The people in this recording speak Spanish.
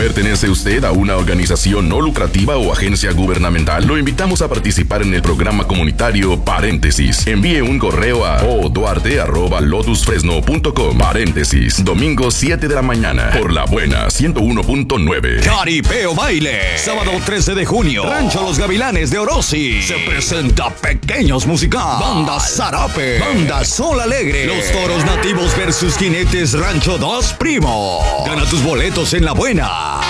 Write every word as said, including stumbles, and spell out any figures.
¿Pertenece usted a una organización no lucrativa o agencia gubernamental? Lo invitamos a participar en el programa comunitario Paréntesis. Envíe un correo a oduarte arroba lotus fresno punto com. Paréntesis, domingo siete de la mañana, por La Buena ciento uno punto nueve. Caripeo Baile, sábado trece de junio, Rancho Los Gavilanes de Orosi. Se presenta Pequeños Musical, Banda Zarape, Banda Sol Alegre, Los Toros Nativos versus Jinetes Rancho Dos Primo. Gana tus boletos en La Buena.